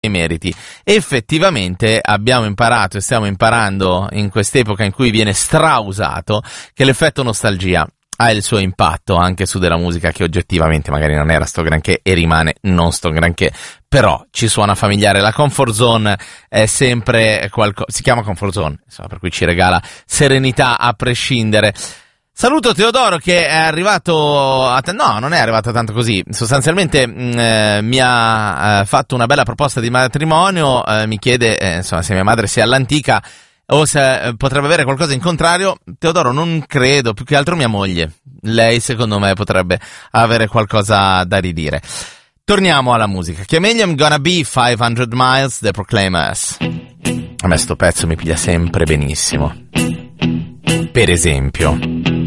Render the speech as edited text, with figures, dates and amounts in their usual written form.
meriti. Effettivamente abbiamo imparato e stiamo imparando in quest'epoca in cui viene strausato che l'effetto nostalgia ha il suo impatto anche su della musica che oggettivamente magari non era sto granché e rimane non sto granché, però ci suona familiare. La comfort zone è sempre qualcosa, si chiama comfort zone, insomma, per cui ci regala serenità a prescindere. Saluto Teodoro che è arrivato no, non è arrivato tanto così, sostanzialmente mi ha fatto una bella proposta di matrimonio, mi chiede insomma se mia madre sia all'antica o se potrebbe avere qualcosa in contrario. Teodoro, non credo, più che altro mia moglie, lei secondo me potrebbe avere qualcosa da ridire. Torniamo alla musica. Chameleon Gonna Be 500 Miles, The Proclaimers. A me sto pezzo mi piglia sempre benissimo. Per esempio